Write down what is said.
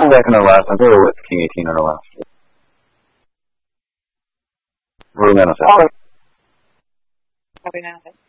came back in our last. I think we were with King 18 in our last. What do we got? Okay, now.